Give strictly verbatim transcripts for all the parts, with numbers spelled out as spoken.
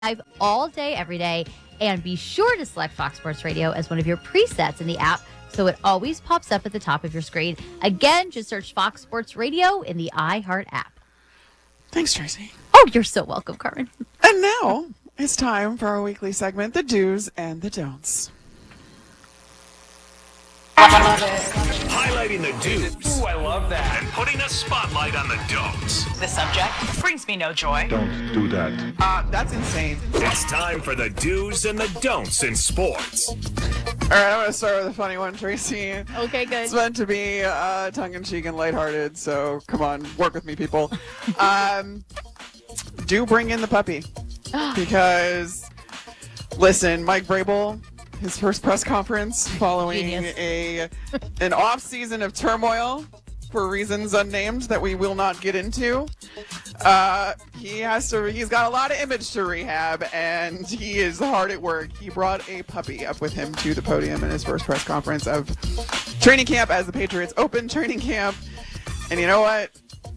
live all day, every day. And be sure to select Fox Sports Radio as one of your presets in the app so it always pops up at the top of your screen. Again, just search Fox Sports Radio in the iHeart app. Thanks, Tracy. Oh, you're so welcome, Carmen. And now it's time for our weekly segment, The Do's and the Don'ts. Highlighting the do's. Ooh, I love that. And putting a spotlight on the don'ts. The subject brings me no joy. Don't do that. Uh, that's insane. It's time for the do's and the don'ts in sports. All right, I'm going to start with a funny one, Tracy. Okay, good. It's meant to be uh, tongue-in-cheek and lighthearted, so come on, work with me, people. um, do bring in the puppy. Because, listen, Mike Vrabel, his first press conference following Genius. a an off season of turmoil for reasons unnamed that we will not get into. Uh, he has to. He's got a lot of image to rehab, and he is hard at work. He brought a puppy up with him to the podium in his first press conference of training camp as the Patriots open training camp. And you know what?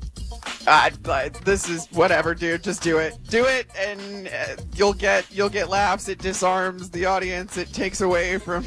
Uh, this is whatever, dude. Just do it. Do it, and uh, you'll get you'll get laughs. It disarms the audience. It takes away from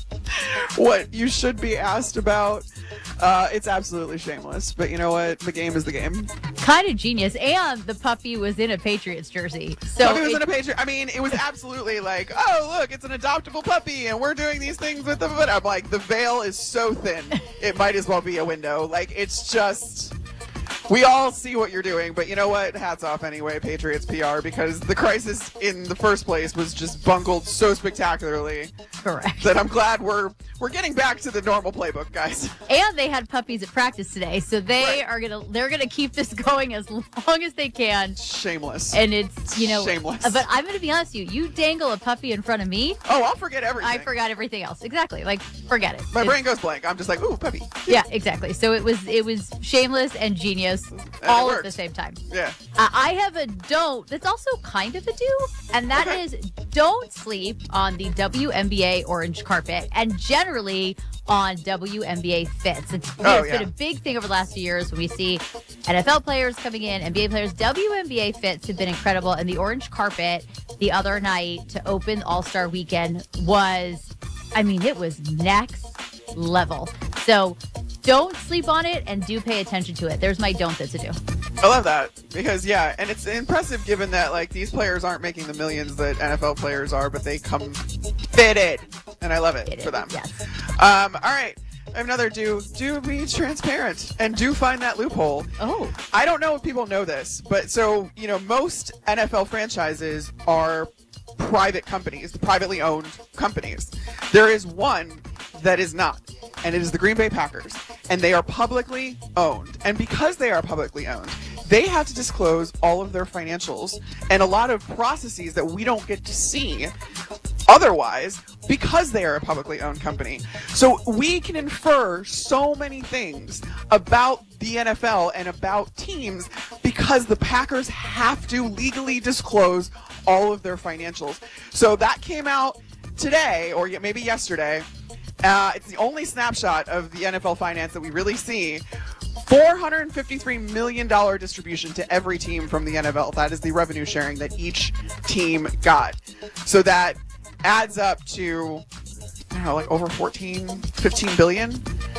what you should be asked about. Uh, it's absolutely shameless. But you know what? The game is the game. Kind of genius. And the puppy was in a Patriots jersey. So Puppy was it, in a Patriot. I mean, it was absolutely like, oh, look, it's an adoptable puppy, and we're doing these things with them. But I'm like, the veil is so thin, it might as well be a window. Like, it's just. We all see what you're doing, but you know what? Hats off anyway, Patriots P R, because the crisis in the first place was just bungled so spectacularly. Correct. That I'm glad we're we're getting back to the normal playbook, guys. And they had puppies at practice today, so they Right. are gonna they're gonna keep this going as long as they can. Shameless. And it's you know, Shameless. But I'm gonna be honest with you. You dangle a puppy in front of me, Oh, I'll forget everything. I forgot everything else. Exactly. Like forget it. My It's- brain goes blank. I'm just like, ooh, puppy. Yeah, exactly. So it was it was shameless and genius it all at worked. the same time. Yeah. Uh, I have a don't that's also kind of a do, and that Okay. is don't sleep on the W N B A orange carpet and generally on W N B A fits. It's, Oh, it's yeah. been a big thing over the last few years when we see N F L players coming in, N B A players. W N B A fits have been incredible, and the orange carpet the other night to open All-Star Weekend was, I mean, it was next level. So don't sleep on it and do pay attention to it. There's my don't that's a do. I love that because, yeah, and it's impressive given that, like, these players aren't making the millions that N F L players are, but they come fitted, and I love it Fitted, for them. yes. Um, all right. I have another do. Do be transparent and do find that loophole. Oh. I don't know if people know this, but so, you know, most N F L franchises are private companies, privately owned companies. There is one that is not, and it is the Green Bay Packers, and they are publicly owned. And because they are publicly owned, they have to disclose all of their financials and a lot of processes that we don't get to see otherwise because they are a publicly owned company. So we can infer so many things about the N F L and about teams because the Packers have to legally disclose all of their financials. So that came out today, or maybe yesterday. Uh, it's the only snapshot of the N F L finance that we really see. four hundred fifty-three million dollars distribution to every team from the N F L. That is the revenue sharing that each team got. So that adds up to, I don't know, like over fourteen, fifteen billion.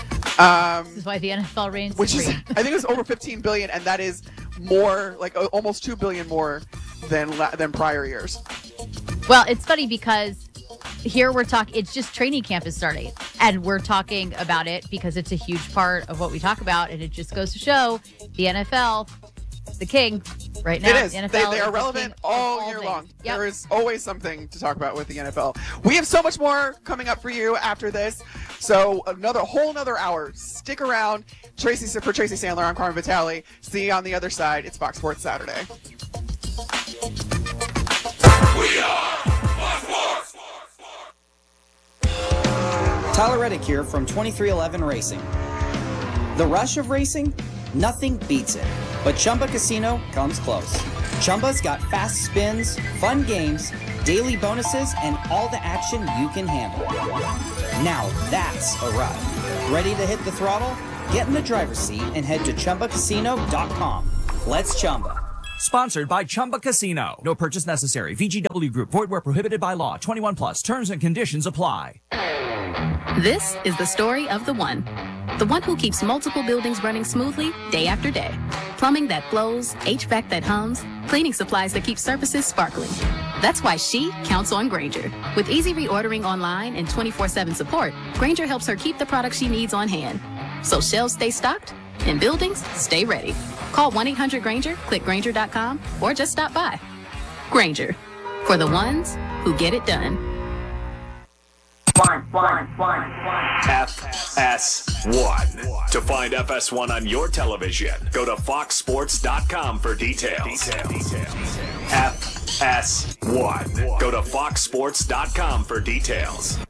Um, This is why the N F L reigns which is, supreme. I think it was over fifteen billion, and that is more, like uh, almost two billion more than la- than prior years. Well, it's funny because here we're talking, it's just training camp is starting, and we're talking about it because it's a huge part of what we talk about, and it just goes to show the N F L is the king right now. It is. The N F They, L they is are the relevant king of all year things. long. Yep. There is always something to talk about with the N F L. We have so much more coming up for you after this. So another whole another hour. Stick around. Tracy for Tracy Sandler, I'm Carmen Vitale. See you on the other side. It's Fox Sports Saturday. We are Fox Sports. Tyler Reddick here from twenty-three eleven Racing. The rush of racing? Nothing beats it. But Chumba Casino comes close. Chumba's got fast spins, fun games, daily bonuses, and all the action you can handle. Now that's a ride. Ready to hit the throttle? Get in the driver's seat and head to Chumba Casino dot com. Let's Chumba. Sponsored by Chumba Casino. No purchase necessary. V G W Group. Void where prohibited by law. twenty-one plus. Terms and conditions apply. This is the story of the one. The one who keeps multiple buildings running smoothly day after day. Plumbing that flows, H V A C that hums, cleaning supplies that keep surfaces sparkling. That's why she counts on Grainger. With easy reordering online and twenty-four seven support, Grainger helps her keep the products she needs on hand. So shelves stay stocked and buildings stay ready. Call one eight hundred Grainger, click Grainger dot com, or just stop by. Grainger, for the ones who get it done. One, one, one, one. F S one. To find F S one on your television, go to fox sports dot com for details. F S one. Go to fox sports dot com for details.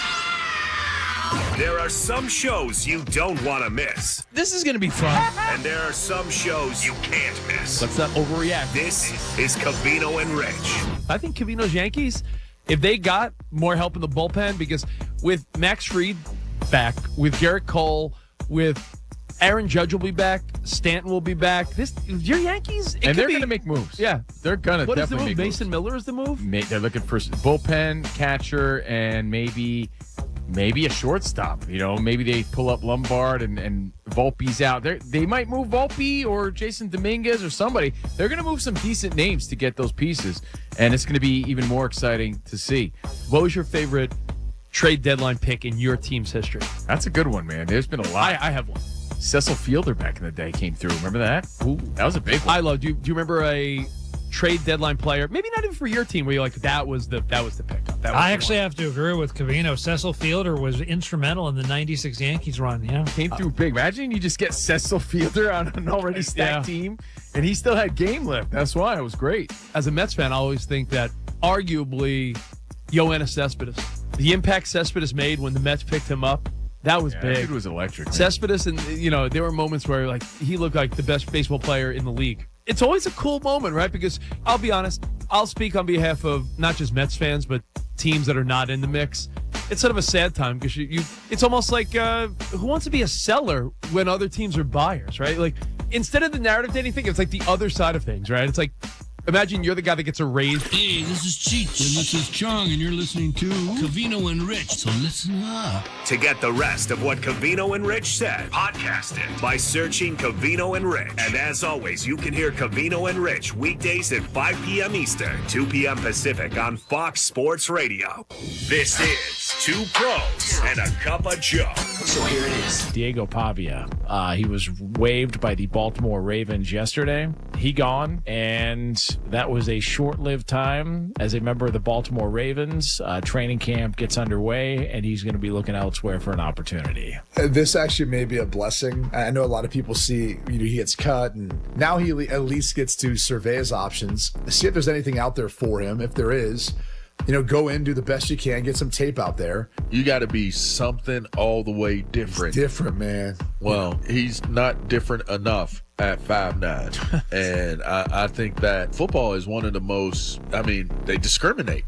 There are some shows you don't want to miss. This is going to be fun. And there are some shows you can't miss. Let's not overreact. This is Covino and Rich. I think Covino's Yankees, if they got more help in the bullpen, because with Max Fried back, with Garrett Cole, with Aaron Judge will be back, Stanton will be back. This your Yankees, it and they're be, going to make moves. Yeah, they're going to what definitely is the move? make Mason moves. Miller is the move. May, they're looking for bullpen, catcher, and maybe maybe a shortstop. You know, maybe they pull up Lombard and, and Volpe's out. They they might move Volpe or Jason Dominguez or somebody. They're going to move some decent names to get those pieces, and it's going to be even more exciting to see. What was your favorite trade deadline pick in your team's history? That's a good one, man. There's been a lot. I, I have one. Cecil Fielder back in the day came through. Remember that? Ooh, that was a big one. I love. Do you, do you remember a trade deadline player? Maybe not even for your team, where you're like, that was the that was the pickup. That was I actually one. have to agree with Covino. Cecil Fielder was instrumental in the ninety-six Yankees run. Yeah, came through big. Imagine you just get Cecil Fielder on an already stacked yeah. team, and he still had game left. That's why it was great. As a Mets fan, I always think that arguably Yoenis Cespedes, the impact Cespedes made when the Mets picked him up. That was yeah, big. It was electric. Man. Cespedes, and you know, there were moments where like he looked like the best baseball player in the league. It's always a cool moment, right? Because I'll be honest, I'll speak on behalf of not just Mets fans, but teams that are not in the mix. It's sort of a sad time because you, you it's almost like uh, who wants to be a seller when other teams are buyers, right? Like instead of the narrative dating thing, it's like the other side of things, right? It's like, imagine you're the guy that gets a raise. Hey, this is Cheech, and this is Chung, and you're listening to Covino and Rich, so listen up. To get the rest of what Covino and Rich said, podcast it by searching Covino and Rich. And as always, you can hear Covino and Rich weekdays at five p.m. Eastern, two p.m. Pacific on Fox Sports Radio. This is Two Pros and a Cup of Joe. So here it is. Diego Pavia. Uh, he was waived by the Baltimore Ravens yesterday. He gone, and that was a short-lived time as a member of the Baltimore Ravens. Uh, training camp gets underway, and he's going to be looking elsewhere for an opportunity. This actually may be a blessing. I know a lot of people see, you know, he gets cut, and now he at least gets to survey his options, see if there's anything out there for him. If there is, you know, go in, do the best you can, get some tape out there. You got to be something all the way different. He's different, man. Well, yeah. He's not different enough at five nine. And I, I think that football is one of the most, I mean, they discriminate.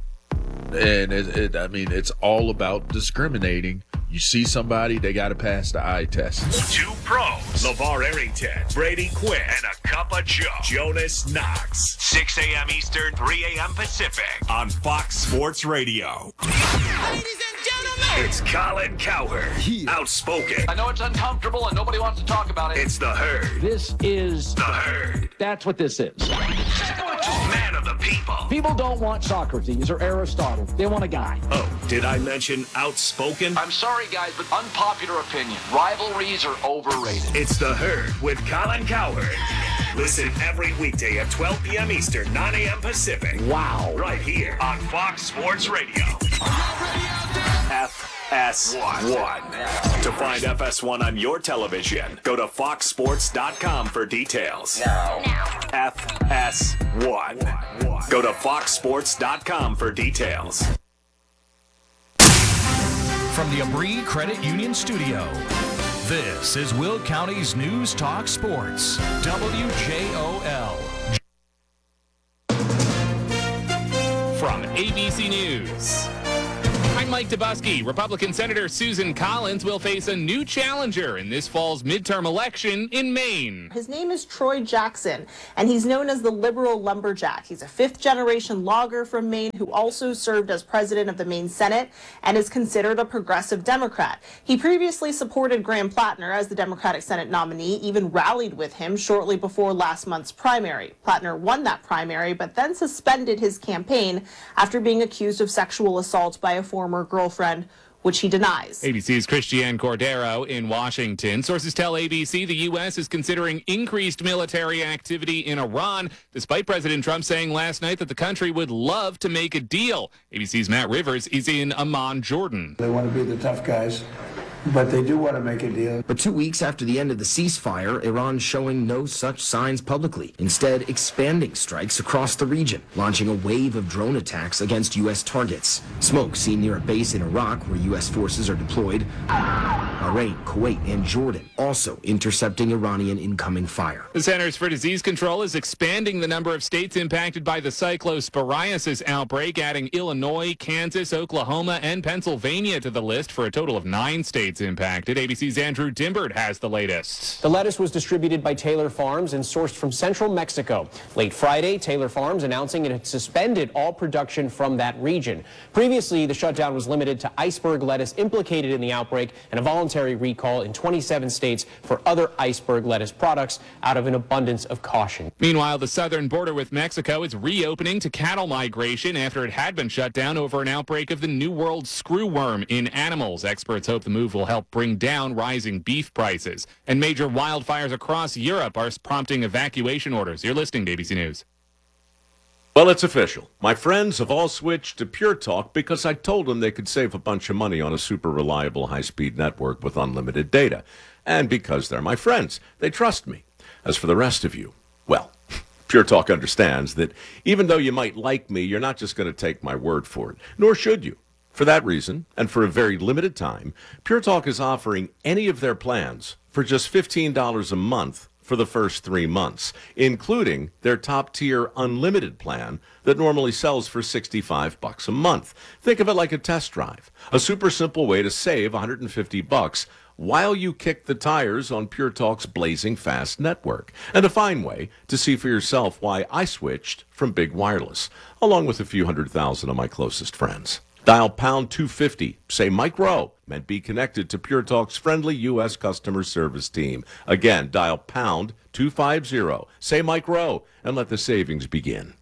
And it, it, I mean, it's all about discriminating. You see somebody, they got to pass the eye test. Two pros, LeVar Arrington, Brady Quinn, and a cup of Joe, Jonas Knox. six a.m. Eastern, three a.m. Pacific on Fox Sports Radio. Ladies and gentlemen, it's Colin Cowherd, yeah. Outspoken. I know it's uncomfortable and nobody wants to talk about it. It's the Herd. This is the Herd. That's what this is. Man of the people. People don't want Socrates or Aristotle. They want a guy. Oh, did I mention outspoken? I'm sorry, guys, but unpopular opinion. Rivalries are overrated. It's the Herd with Colin Cowherd. Listen every weekday at twelve p.m. Eastern, nine a.m. Pacific. Wow. Right here on Fox Sports Radio. F S one. To find F S one on your television, go to fox sports dot com for details. Now. Now. F S one. Go to fox sports dot com for details. From the Abri Credit Union Studio, this is Will County's News Talk Sports, W J O L. From A B C News. I'm Mike Dubusky. Republican Senator Susan Collins will face a new challenger in this fall's midterm election in Maine. His name is Troy Jackson, and he's known as the liberal lumberjack. He's a fifth-generation logger from Maine who also served as president of the Maine Senate and is considered a progressive Democrat. He previously supported Graham Plattner as the Democratic Senate nominee, even rallied with him shortly before last month's primary. Plattner won that primary, but then suspended his campaign after being accused of sexual assault by a former girlfriend, which he denies. A B C's Christiane Cordero in Washington. Sources tell A B C the U S is considering increased military activity in Iran, despite President Trump saying last night that the country would love to make a deal. A B C's Matt Rivers is in Amman, Jordan. They want to be the tough guys, but they do want to make a deal. But two weeks after the end of the ceasefire, Iran showing no such signs publicly, instead expanding strikes across the region, launching a wave of drone attacks against U S targets. Smoke seen near a base in Iraq where U S forces are deployed. Bahrain, Kuwait, and Jordan also intercepting Iranian incoming fire. The Centers for Disease Control is expanding the number of states impacted by the cyclosporiasis outbreak, adding Illinois, Kansas, Oklahoma, and Pennsylvania to the list for a total of nine states impacted. A B C's Andrew Dimbert has the latest. The lettuce was distributed by Taylor Farms and sourced from central Mexico. Late Friday, Taylor Farms announcing it had suspended all production from that region. Previously, the shutdown was limited to iceberg lettuce implicated in the outbreak and a voluntary recall in twenty-seven states for other iceberg lettuce products out of an abundance of caution. Meanwhile, the southern border with Mexico is reopening to cattle migration after it had been shut down over an outbreak of the New World screwworm in animals. Experts hope the move will help bring down rising beef prices. And major wildfires across Europe are prompting evacuation orders. You're listening to A B C News. Well, it's official. My friends have all switched to Pure Talk because I told them they could save a bunch of money on a super reliable high-speed network with unlimited data. And because they're my friends, they trust me. As for the rest of you, well, Pure Talk understands that even though you might like me, you're not just going to take my word for it, nor should you. For that reason, and for a very limited time, Pure Talk is offering any of their plans for just fifteen dollars a month for the first three months, including their top-tier unlimited plan that normally sells for sixty-five bucks a month. Think of it like a test drive, a super simple way to save one hundred fifty bucks while you kick the tires on Pure Talk's blazing fast network, and a fine way to see for yourself why I switched from Big Wireless, along with a few hundred thousand of my closest friends. Dial pound two fifty, say Mike Rowe, and be connected to Pure Talk's friendly U S customer service team. Again, dial pound two fifty, say Mike Rowe, and let the savings begin.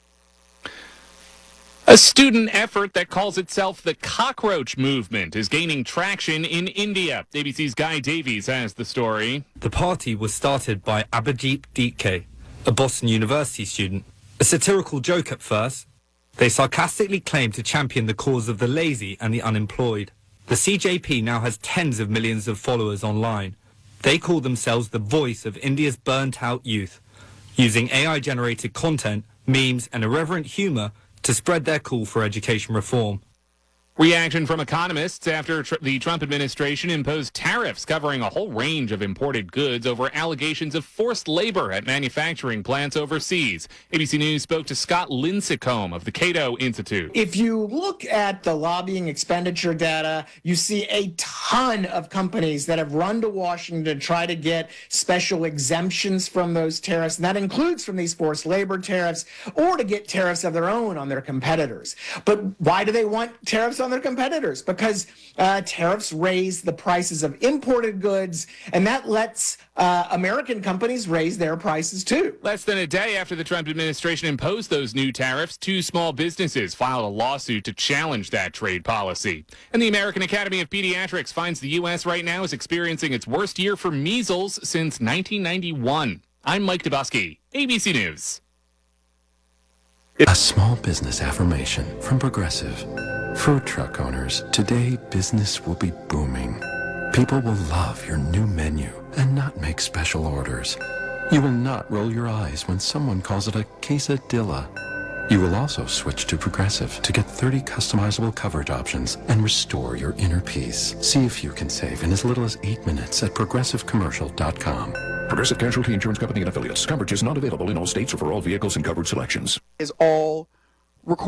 A student effort that calls itself the Cockroach Movement is gaining traction in India. A B C's Guy Davies has the story. The party was started by Abhijit Dike, a Boston University student. A satirical joke at first, they sarcastically claim to champion the cause of the lazy and the unemployed. The C J P now has tens of millions of followers online. They call themselves the voice of India's burnt-out youth, using A I-generated content, memes, and irreverent humor to spread their call for education reform. Reaction from economists after tr- the Trump administration imposed tariffs covering a whole range of imported goods over allegations of forced labor at manufacturing plants overseas. A B C News spoke to Scott Lincecum of the Cato Institute. If you look at the lobbying expenditure data, you see a ton of companies that have run to Washington to try to get special exemptions from those tariffs, and that includes from these forced labor tariffs, or to get tariffs of their own on their competitors. But why do they want tariffs on their competitors? Because uh, tariffs raise the prices of imported goods, and that lets uh, American companies raise their prices too. Less than a day after the Trump administration imposed those new tariffs, two small businesses filed a lawsuit to challenge that trade policy. And the American Academy of Pediatrics finds the U S right now is experiencing its worst year for measles since nineteen ninety-one. I'm Mike Dubusky, A B C News. A small business affirmation from Progressive. Food truck owners, today business will be booming. People will love your new menu and not make special orders. You will not roll your eyes when someone calls it a quesadilla. You will also switch to Progressive to get thirty customizable coverage options and restore your inner peace. See if you can save in as little as eight minutes at progressive commercial dot com. Progressive Casualty Insurance Company and Affiliates. Coverage is not available in all states or for all vehicles and coverage selections. Is all recorded.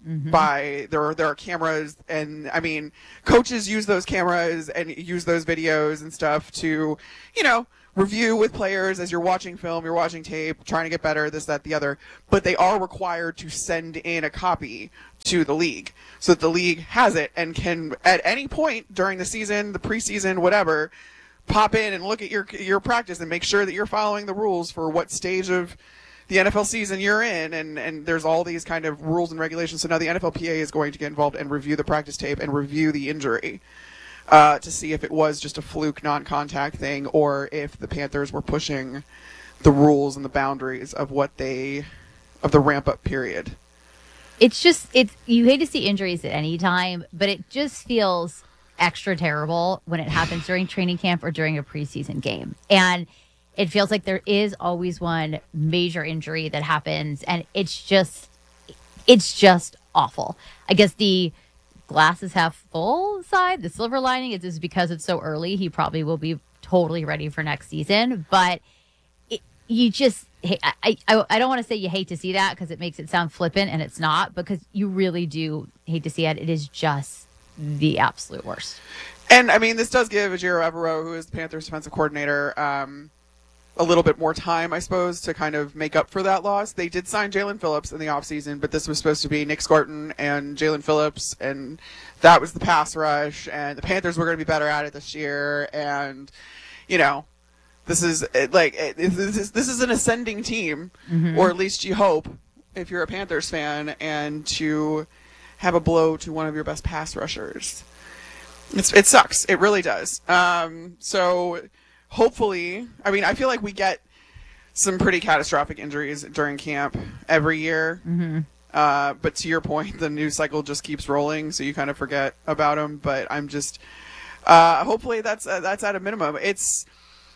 Mhm. by there are there are cameras, and I mean coaches use those cameras and use those videos and stuff to, you know, review with players as you're watching film, you're watching tape, trying to get better, this, that, the other. But they are required to send in a copy to the league so that the league has it and can, at any point during the season, the preseason, whatever, pop in and look at your your practice and make sure that you're following the rules for what stage of the N F L season you're in. And, and there's all these kind of rules and regulations. So now the N F L P A is going to get involved and review the practice tape and review the injury. Uh, to see if it was just a fluke non-contact thing or if the Panthers were pushing the rules and the boundaries of what they, of the ramp-up period. It's just, it's you hate to see injuries at any time, but it just feels extra terrible when it happens during training camp or during a preseason game. And it feels like there is always one major injury that happens, and it's just, it's just awful. I guess the glass is half full side, the silver lining is just because it's so early, he probably will be totally ready for next season. But it, you just, I, I, I don't want to say you hate to see that because it makes it sound flippant, and it's not, because you really do hate to see it. It is just the absolute worst. And I mean, this does give Ejiro Evero, who is the Panthers defensive coordinator, um, a little bit more time, I suppose, to kind of make up for that loss. They did sign Jalen Phillips in the offseason, but this was supposed to be Nick Scarton and Jalen Phillips, and that was the pass rush, and the Panthers were going to be better at it this year. And, you know, this is like this is, this is an ascending team, mm-hmm. or at least you hope if you're a Panthers fan, and to have a blow to one of your best pass rushers. It's, it sucks. It really does. Um, so... Hopefully, I mean, I feel like we get some pretty catastrophic injuries during camp every year. Mm-hmm. Uh, but to your point, the news cycle just keeps rolling, so you kind of forget about them. But I'm just, uh, hopefully that's uh, that's at a minimum. It's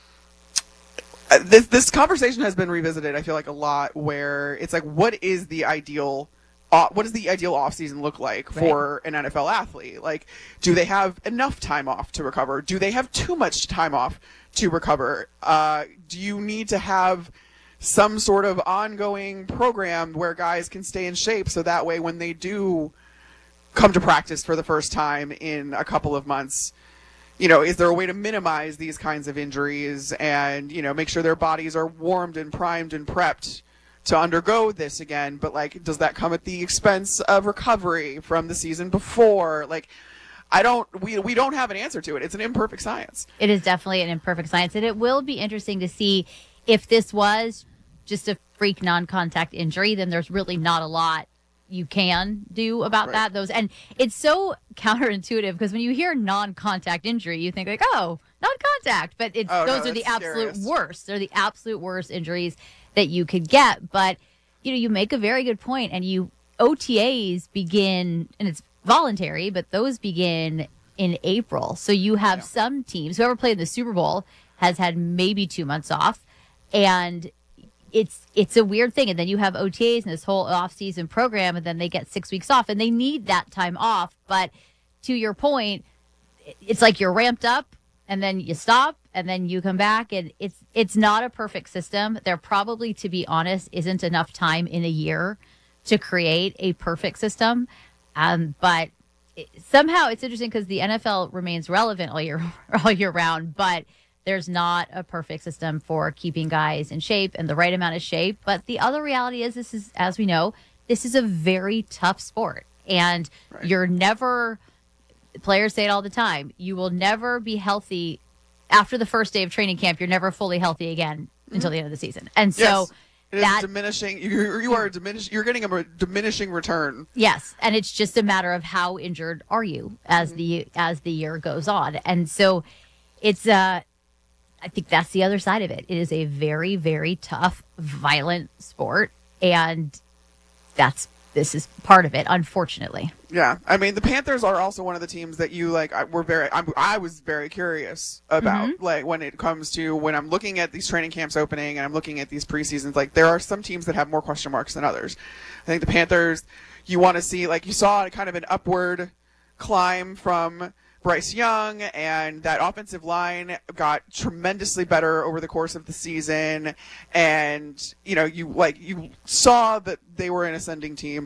uh, this this conversation has been revisited, I feel like, a lot, where it's like, what is the ideal? Uh, what does the ideal offseason look like for right. an N F L athlete? Like, do they have enough time off to recover? Do they have too much time off to recover? Uh, do you need to have some sort of ongoing program where guys can stay in shape so that way when they do come to practice for the first time in a couple of months, you know, is there a way to minimize these kinds of injuries and, you know, make sure their bodies are warmed and primed and prepped to undergo this again? But, like, does that come at the expense of recovery from the season before? Like, I don't, we, we don't have an answer to it. It's an imperfect science. It is definitely an imperfect science. And it will be interesting to see if this was just a freak non-contact injury, then there's really not a lot you can do about right. that. Those, and it's so counterintuitive because when you hear non-contact injury, you think like, oh, non-contact, but it's, oh, those no, are the absolute scariest. worst. They're the absolute worst injuries that you could get. But, you know, you make a very good point, and you, O T As begin, and it's voluntary, but those begin in April. So you have yeah. some teams, whoever played in the Super Bowl has had maybe two months off, and it's it's a weird thing. And then you have O T As and this whole off-season program, and then they get six weeks off, and they need that time off. But to your point, it's like you're ramped up, and then you stop, and then you come back, and it's it's not a perfect system. There probably, to be honest, isn't enough time in a year to create a perfect system. Um, but it, somehow it's interesting because the N F L remains relevant all year all year round, but there's not a perfect system for keeping guys in shape and the right amount of shape. But the other reality is this is, as we know, this is a very tough sport, and right. you're never, players say it all the time, you will never be healthy after the first day of training camp. You're never fully healthy again mm-hmm. until the end of the season. And so yes. It that is diminishing. You, you are diminish. You're getting a diminishing return. Yes, and it's just a matter of how injured are you as mm-hmm. the as the year goes on, and so it's. Uh, I think that's the other side of it. It is a very, very tough, violent sport, and that's this is part of it, unfortunately. Yeah, I mean, the Panthers are also one of the teams that you like. I, were very. I'm, I was very curious about, mm-hmm. like, when it comes to when I'm looking at these training camps opening and I'm looking at these preseasons. Like, there are some teams that have more question marks than others. I think the Panthers, you want to see, like, you saw kind of an upward climb from Bryce Young, and that offensive line got tremendously better over the course of the season. And, you know, you like you saw that they were an ascending team.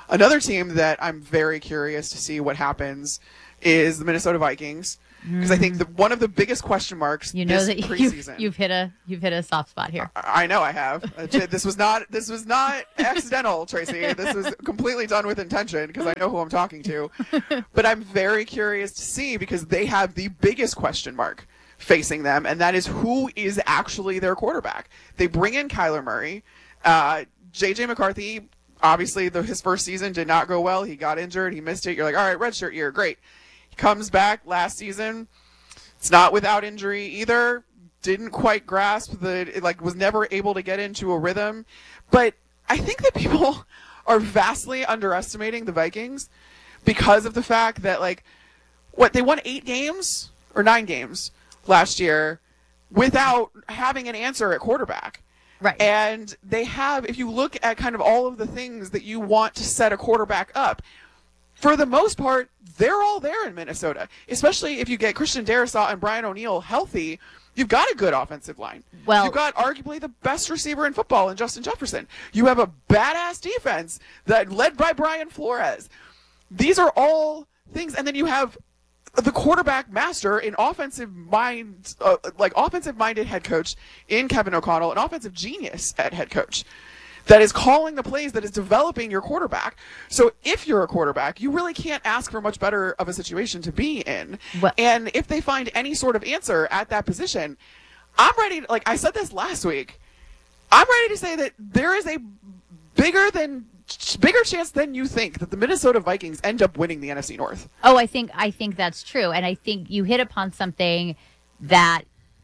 Another team that I'm very curious to see what happens is the Minnesota Vikings. Because I think the, one of the biggest question marks You know this that preseason. you've, you've hit a you've hit a soft spot here. I, I know I have. Uh, J- this was not this was not accidental, Tracy. This was completely done with intention because I know who I'm talking to. But I'm very curious to see because they have the biggest question mark facing them, and that is who is actually their quarterback. They bring in Kyler Murray. Uh, J J McCarthy, obviously, the, his first season did not go well. He got injured. He missed it. You're like, all right, redshirt year, great. He comes back last season. It's not without injury either. Didn't quite grasp the, like, was never able to get into a rhythm. But I think that people are vastly underestimating the Vikings because of the fact that, like, what, they won eight games or nine games last year without having an answer at quarterback. Right. And they have, if you look at kind of all of the things that you want to set a quarterback up, for the most part, they're all there in Minnesota. Especially if you get Christian Darrisaw and Brian O'Neill healthy, you've got a good offensive line. Well, you've got arguably the best receiver in football in Justin Jefferson. You have a badass defense that led by Brian Flores. These are all things, and then you have the quarterback master in offensive mind, uh, like offensive minded head coach in Kevin O'Connell, an offensive genius at head coach that is calling the plays, that is developing your quarterback. So if you're a quarterback, you really can't ask for much better of a situation to be in. Well, and if they find any sort of answer at that position, I'm ready to, like I said this last week, I'm ready to say that there is a bigger than bigger chance than you think that the Minnesota Vikings end up winning the N F C North. Oh, I think I think that's true, and I think you hit upon something that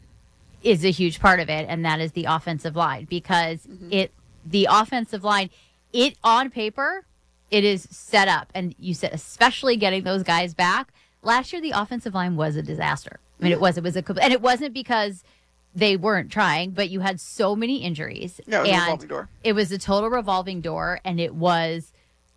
is a huge part of it, and that is the offensive line, because mm-hmm. it the offensive line, it on paper, it is set up, and you said especially getting those guys back. Last year, the offensive line was a disaster. I mean, it was it was a and it wasn't because they weren't trying, but you had so many injuries. No, it was and a revolving door. It was a total revolving door, and it was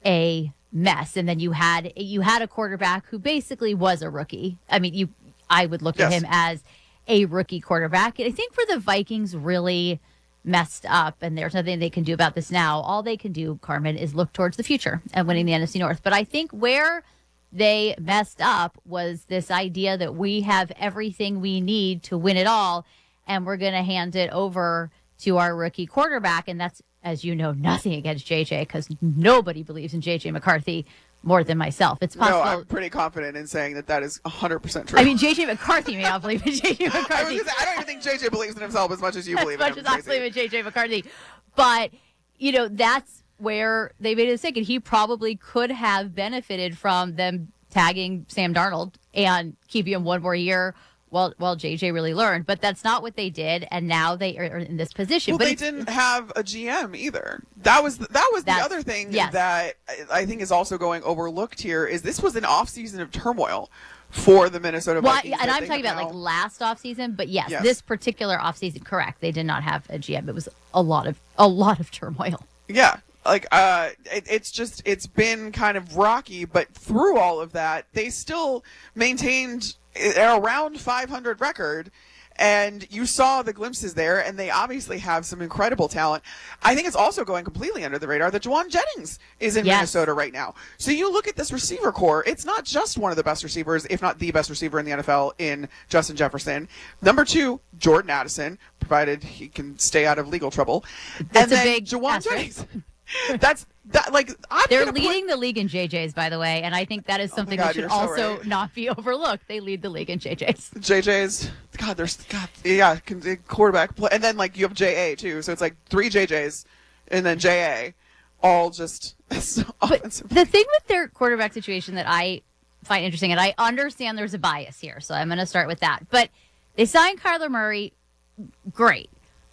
a mess. And then you had you had a quarterback who basically was a rookie. I mean, you I would look Yes. at him as a rookie quarterback. And I think where the Vikings really messed up, and there's nothing they can do about this now, all they can do, Carmen, is look towards the future and winning the N F C North. But I think where they messed up was this idea that we have everything we need to win it all, and we're going to hand it over to our rookie quarterback. And that's, as you know, nothing against J J, because nobody believes in J J McCarthy more than myself. It's possible. No, I'm pretty confident in saying that that is one hundred percent true. I mean, J J McCarthy may not believe in J J McCarthy. I, was gonna say, I don't even think J J believes in himself as much as you believe as in much him. as I Tracy. believe in J J McCarthy. But, you know, that's where they made a mistake. And he probably could have benefited from them tagging Sam Darnold and keeping him one more year while, while J J really learned. But that's not what they did. And now they are in this position. Well, but they didn't have a G M either. That was the, that was the That's- other thing yes. that I- I think is also going overlooked here is this was an offseason of turmoil for the Minnesota Well, Vikings. and that I'm they talking have about like now- last offseason, but yes, Yes. this particular offseason, correct. They did not have a G M. It was a lot of a lot of turmoil. Yeah, like uh, it, it's just it's been kind of rocky, but through all of that, they still maintained an around five hundred record. And you saw the glimpses there, and they obviously have some incredible talent. I think it's also going completely under the radar that Juwan Jennings is in Yes. Minnesota right now. So you look at this receiver core, it's not just one of the best receivers, if not the best receiver in the N F L in Justin Jefferson. Number two, Jordan Addison, provided he can stay out of legal trouble. That's and a then big Juwan asterisk. Jennings. That's that like I'm They're gonna leading the league in J Js, by the way, and I think that is something God, that should you're so also right. not be overlooked. They lead the league in J Js. put J J's. God, there's God, yeah, con- quarterback play, and then like you have J A too. So it's like three J Js, and then J A, all just offensive. The thing with their quarterback situation that I find interesting, and I understand there's a bias here, so I'm going to start with that. But they signed Kyler Murray. Great.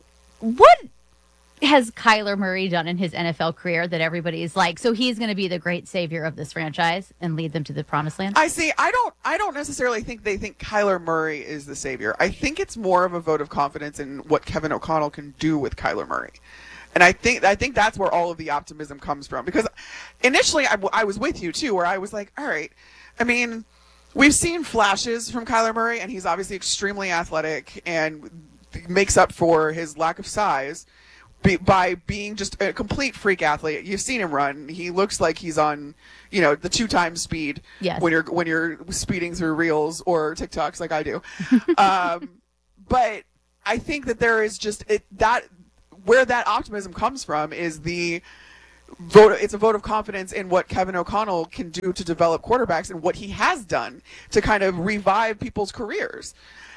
What has Kyler Murray done in his N F L career that everybody is like, so he's going to be the great savior of this franchise and lead them to the promised land? I see. I don't. I don't necessarily think they think Kyler Murray is the savior. I think it's more of a vote of confidence in what Kevin O'Connell can do with Kyler Murray, and I think I think that's where all of the optimism comes from. Because initially, I, I was with you too, where I was like, all right. I mean, we've seen flashes from Kyler Murray, and he's obviously extremely athletic and makes up for his lack of size. be, by being just a complete freak athlete. You've seen him run. He looks like he's on, you know, the two times speed yes. when you're when you're speeding through Reels or TikToks like I do. um, but I think that there is just it, that where that optimism comes from is the vote. It's a vote of confidence in what Kevin O'Connell can do to develop quarterbacks and what he has done to kind of revive people's careers.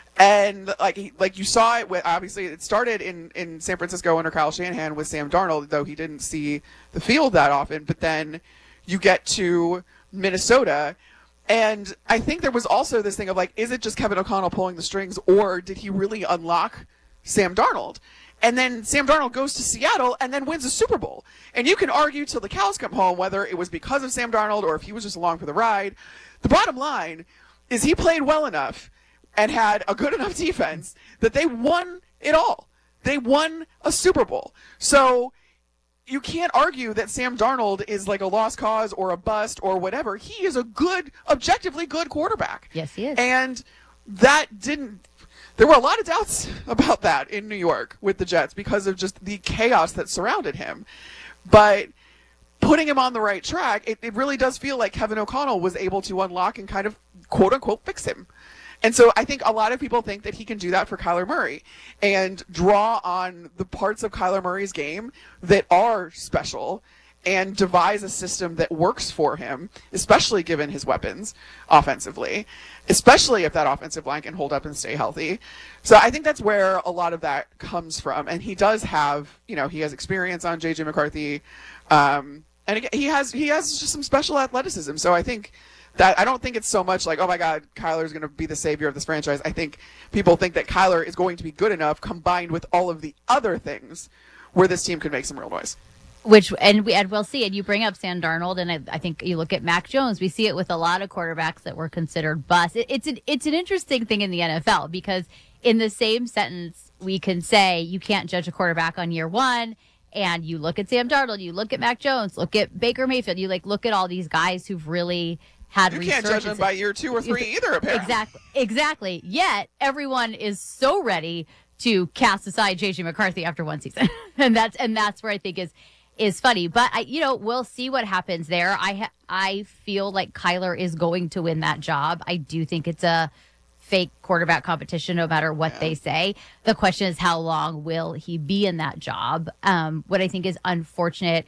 And like like you saw it with, obviously it started in, in San Francisco under Kyle Shanahan with Sam Darnold, though he didn't see the field that often. But then you get to Minnesota, and I think there was also this thing of like, is it just Kevin O'Connell pulling the strings, or did he really unlock Sam Darnold? And then Sam Darnold goes to Seattle and then wins a Super Bowl. And you can argue till the cows come home whether it was because of Sam Darnold or if he was just along for the ride. The bottom line is he played well enough and had a good enough defense that they won it all. They won a Super Bowl. So you can't argue that Sam Darnold is like a lost cause or a bust or whatever. He is a good, objectively good quarterback. Yes, he is. And that didn't... There were a lot of doubts about that in New York with the Jets because of just the chaos that surrounded him. But putting him on the right track, it, it really does feel like Kevin O'Connell was able to unlock and kind of quote-unquote fix him. And so I think a lot of people think that he can do that for Kyler Murray and draw on the parts of Kyler Murray's game that are special and devise a system that works for him, especially given his weapons offensively, especially if that offensive line can hold up and stay healthy. So I think that's where a lot of that comes from. And he does have, you know, he has experience on J J McCarthy. Um, and again, he has, he has just some special athleticism. So I think that I don't think it's so much like, oh my God, Kyler is going to be the savior of this franchise. I think people think that Kyler is going to be good enough combined with all of the other things where this team could make some real noise. Which, and, we, and we'll see, and you bring up Sam Darnold, and I, I think you look at Mac Jones, we see it with a lot of quarterbacks that were considered busts. It, it's, an, it's an interesting thing in the N F L because in the same sentence, we can say you can't judge a quarterback on year one, and you look at Sam Darnold, you look at Mac Jones, look at Baker Mayfield, you like look at all these guys who've really had You can't judge them by year two or three either, apparently. Exactly, exactly. Yet, everyone is so ready to cast aside J J McCarthy after one season. and that's and that's where I think is is funny. But, I, you know, we'll see what happens there. I ha- I feel like Kyler is going to win that job. I do think it's a fake quarterback competition no matter what yeah. they say. The question is, how long will he be in that job? Um, what I think is unfortunate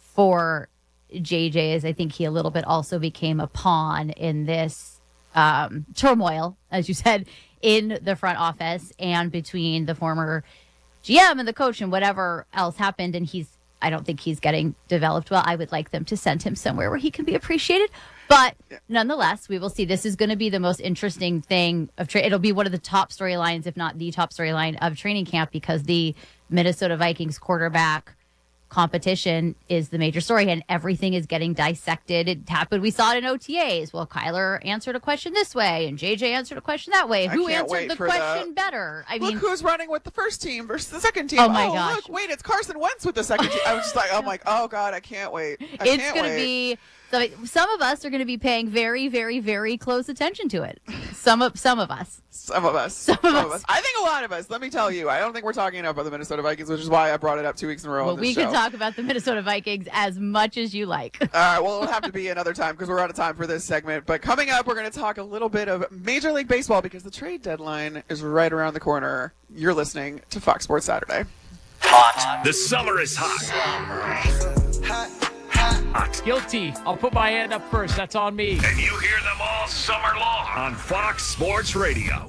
for J J is I think he a little bit also became a pawn in this um, turmoil, as you said, in the front office and between the former G M and the coach and whatever else happened. And he's, I don't think he's getting developed well. I would like them to send him somewhere where he can be appreciated. But nonetheless, we will see. This is going to be the most interesting thing of tra- it'll be one of the top storylines, if not the top storyline of training camp, because the Minnesota Vikings quarterback competition is the major story, and everything is getting dissected. It happened. We saw it in O T As. Well, Kyler answered a question this way, and J J answered a question that way. I Who can't answered the for question the... better? I look mean, who's running with the first team versus the second team. Oh my oh, gosh! Look, wait, it's Carson Wentz with the second team. I was just like, I'm like, oh God, I can't wait. I it's can't going to wait. be. So some of us are going to be paying very, very, very close attention to it. Some of some of us. Some of us. Some, some of, of us. us. I think a lot of us. Let me tell you, I don't think we're talking enough about the Minnesota Vikings, which is why I brought it up two weeks in a row. Well, on we this can show. talk about the Minnesota Vikings as much as you like. All right, well, it'll have to be another time because we're out of time for this segment. But coming up, we're going to talk a little bit of Major League Baseball because the trade deadline is right around the corner. You're listening to Fox Sports Saturday. Hot. The summer is hot. Hot. Guilty. I'll put my hand up first. That's on me. And you hear them all summer long on Fox Sports Radio.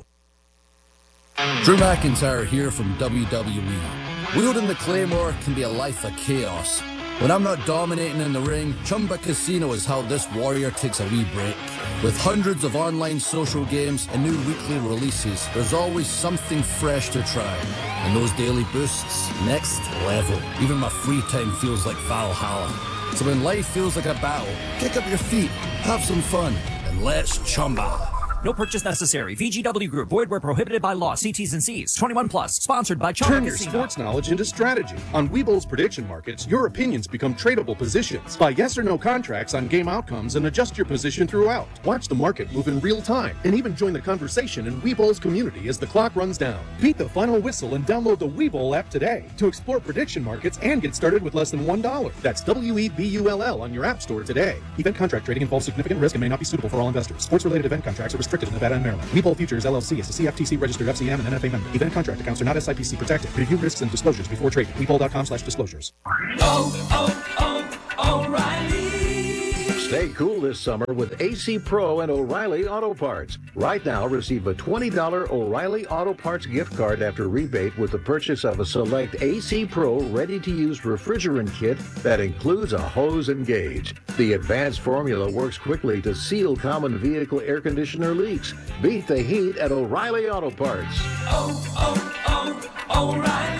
Drew McIntyre here from W W E. Wielding the Claymore can be a life of chaos. When I'm not dominating in the ring, Chumba Casino is how this warrior takes a wee break. With hundreds of online social games and new weekly releases, there's always something fresh to try. And those daily boosts, next level. Even my free time feels like Valhalla. So when life feels like a battle, kick up your feet, have some fun, and let's chumba. No purchase necessary. V G W Group. Void where prohibited by law. See T's and C's. twenty-one plus. Sponsored by Chumba Turn your Casino. sports knowledge into strategy. On Webull's prediction markets, your opinions become tradable positions. Buy yes or no contracts on game outcomes and adjust your position throughout. Watch the market move in real time and even join the conversation in Webull's community as the clock runs down. Beat the final whistle and download the Webull app today to explore prediction markets and get started with less than one dollar. That's W E B U L L on your app store today. Event contract trading involves significant risk and may not be suitable for all investors. Sports-related event contracts are restricted in Nevada and Maryland. Webull Futures L L C is a C F T C registered F C M and N F A member. Event contract accounts are not S I P C protected. Review risks and disclosures before trading. Webull.com slash disclosures. Oh, oh, oh, O'Reilly. Stay cool this summer with A C Pro and O'Reilly Auto Parts. Right now, receive a twenty dollars O'Reilly Auto Parts gift card after rebate with the purchase of a select A C Pro ready-to-use refrigerant kit that includes a hose and gauge. The advanced formula works quickly to seal common vehicle air conditioner leaks. Beat the heat at O'Reilly Auto Parts. Oh, oh,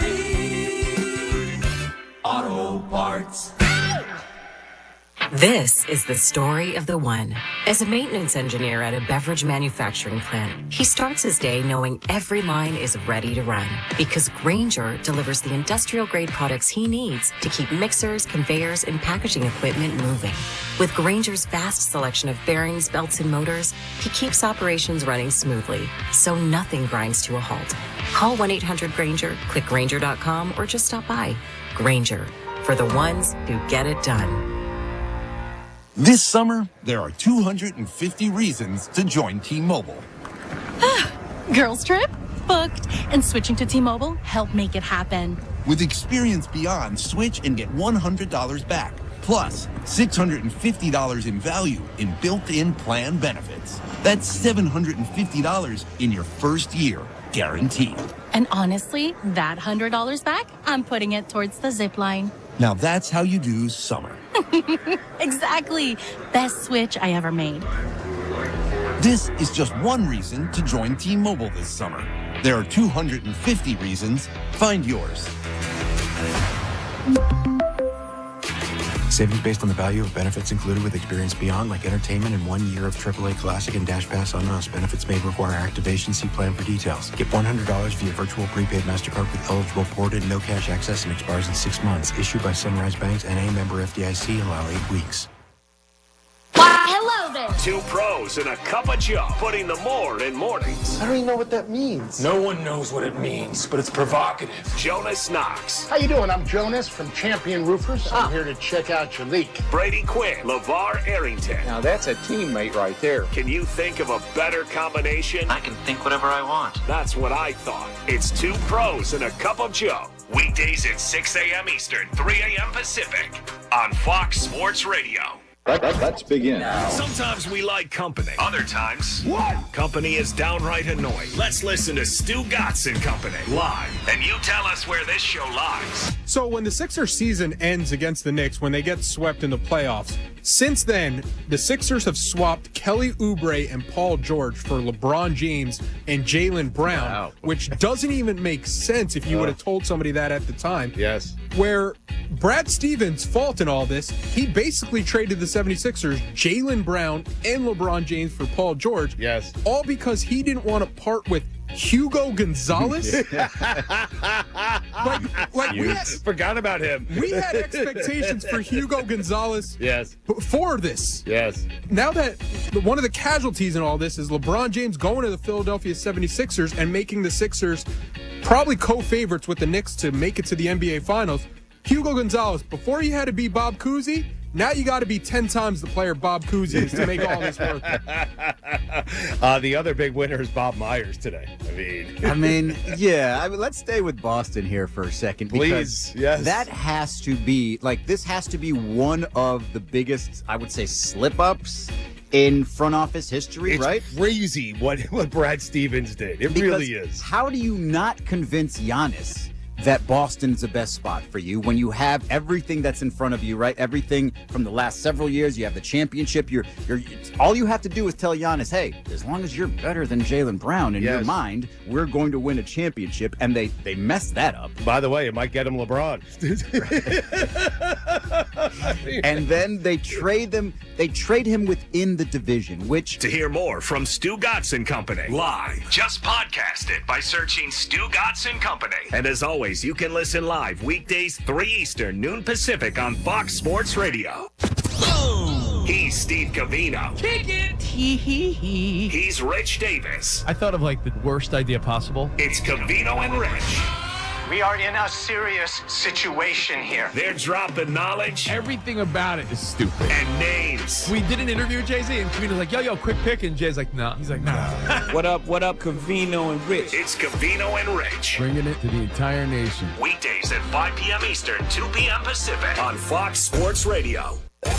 oh, O'Reilly Auto Parts. This is the story of the one. As a maintenance engineer at a beverage manufacturing plant, he starts his day knowing every line is ready to run because Grainger delivers the industrial-grade products he needs to keep mixers, conveyors, and packaging equipment moving. With Grainger's vast selection of bearings, belts, and motors, he keeps operations running smoothly, so nothing grinds to a halt. Call one eight hundred Grainger, click Grainger dot com, or just stop by. Grainger, for the ones who get it done. This summer, there are two hundred fifty reasons to join T-Mobile. Girls trip? Booked. And switching to T-Mobile helped make it happen. With Experience Beyond, switch and get one hundred dollars back. Plus, six hundred fifty dollars in value in built-in plan benefits. That's seven hundred fifty dollars in your first year, guaranteed. And honestly, that one hundred dollars back, I'm putting it towards the zip line. Now that's how you do summer. Exactly. Best switch I ever made. This is just one reason to join T-Mobile this summer. There are two hundred fifty reasons. Find yours. Savings based on the value of benefits included with Experience Beyond, like entertainment and one year of triple A Classic and Dash Pass on us. Benefits may require activation. See plan for details. Get one hundred dollars via virtual prepaid MasterCard with eligible ported, no cash access, and expires in six months. Issued by Sunrise Banks, N A member F D I C. Allow eight weeks. Hello there. Two pros and a cup of Joe, putting the more in mornings. I don't even know what that means. No one knows what it means, but it's provocative. Jonas Knox. How you doing? I'm Jonas from Champion Roofers. I'm here to check out your leak. Brady Quinn. LeVar Arrington. Now that's a teammate right there. Can you think of a better combination? I can think whatever I want. That's what I thought. It's two pros and a cup of Joe. Weekdays at six a.m. Eastern, three a.m. Pacific on Fox Sports Radio. Let, let, let's begin. Sometimes we like company. Other times, what? Company is downright annoying. Let's listen to Stu Gatz and Company live. And you tell us where this show lies. So when the Sixers season ends against the Knicks, when they get swept in the playoffs, since then, the Sixers have swapped Kelly Oubre and Paul George for LeBron James and Jaylen Brown, wow. which doesn't even make sense if you uh, would have told somebody that at the time. Yes. Where Brad Stevens' fault in all this, he basically traded the seventy-sixers, Jaylen Brown and LeBron James for Paul George. Yes. All because he didn't want to part with Hugo Gonzalez? like, like we had, forgot about him. We had expectations for Hugo Gonzalez yes. before this. Yes. Now that one of the casualties in all this is LeBron James going to the Philadelphia seventy-sixers and making the Sixers probably co-favorites with the Knicks to make it to the N B A Finals, Hugo Gonzalez, before he had to be Bob Cousy, now you got to be ten times the player Bob Cousy is to make all this work. Uh, the other big winner is Bob Myers today. I mean, I mean, yeah. I mean, let's stay with Boston here for a second. Please, because yes. That has to be, like, this has to be one of the biggest, I would say, slip-ups in front office history, it's right? Crazy what, what Brad Stevens did. It because really is. How do you not convince Giannis that Boston's the best spot for you when you have everything that's in front of you, right? Everything from the last several years. You have the championship. You're, you're, it's, all you have to do is tell Giannis, hey, as long as you're better than Jaylen Brown in Yes. your mind, we're going to win a championship. And they, they messed that up. By the way, it might get him LeBron. And then they trade them. They trade him within the division, which To hear more from Stu Gatz and Company live, just podcast it by searching Stu Gatz and Company. And as always, you can listen live weekdays three Eastern, noon Pacific on Fox Sports Radio. He's Steve Covino. Kick it. He's Rich Davis. I thought of like the worst idea possible. It's Covino and Rich. We are in a serious situation here. They're dropping knowledge Everything about it is stupid. and names. We did an interview with Jay-Z, and Covino's like, yo, yo, quick pick. And Jay's like, no. He's like, no. What up, what up, Covino and Rich? It's Covino and Rich. Bringing it to the entire nation. Weekdays at five p.m. Eastern, two p.m. Pacific on Fox Sports Radio.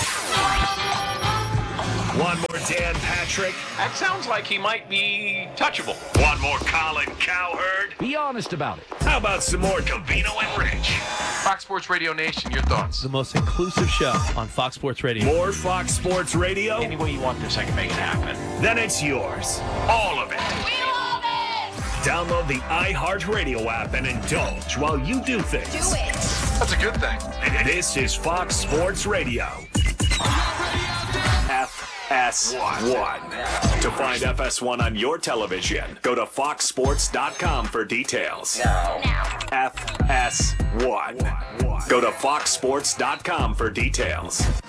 One more Dan Patrick. That sounds like he might be touchable. One more Colin Cowherd. Be honest about it. How about some more Covino and Rich? Fox Sports Radio Nation, your thoughts? The most inclusive show on Fox Sports Radio. More Fox Sports Radio? Any way you want this, I can make it happen. Then it's yours. All of it. We love it. Download the iHeartRadio app and indulge while you do things. Do it. That's a good thing. This is Fox Sports Radio. F S one. To find F S one on your television, go to fox sports dot com for details. Now. F S one. Go to fox sports dot com for details.